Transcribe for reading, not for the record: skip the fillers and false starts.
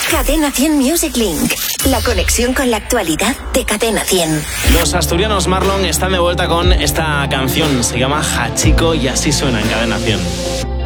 Cadena 100 Music Link. La conexión con la actualidad de Cadena 100. Los asturianos Marlon están de vuelta con esta canción. Se llama Hachiko y así suena en Cadena 100.